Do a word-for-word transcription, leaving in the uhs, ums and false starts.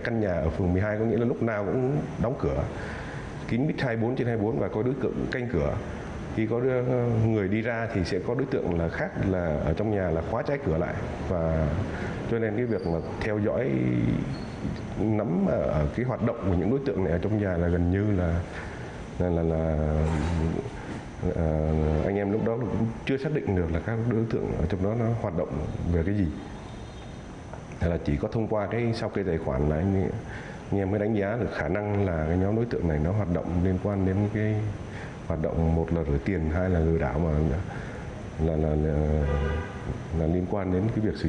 căn nhà ở phường mười hai, có nghĩa là lúc nào cũng đóng cửa, kín mít hai mươi bốn trên hai mươi bốn và có đối tượng canh cửa. Khi có người đi ra thì sẽ có đối tượng là khác là ở trong nhà là khóa trái cửa lại, và cho nên cái việc mà theo dõi nắm ở cái hoạt động của những đối tượng này ở trong nhà là gần như là là là, là à, anh em lúc đó cũng chưa xác định được là các đối tượng ở trong đó nó hoạt động về cái gì. Thế là chỉ có thông qua cái sau cái tài khoản là anh, anh em mới đánh giá được khả năng là cái nhóm đối tượng này nó hoạt động liên quan đến cái hoạt động, một là rửa tiền, hai là lừa đảo, mà là là, là, là liên quan đến cái việc sử